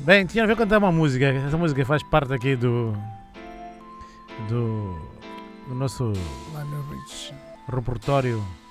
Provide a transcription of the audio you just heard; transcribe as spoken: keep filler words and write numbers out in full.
Bem, tinha a ver cantar uma música. Essa música faz parte aqui do. do. do nosso Lionel Rich. repertório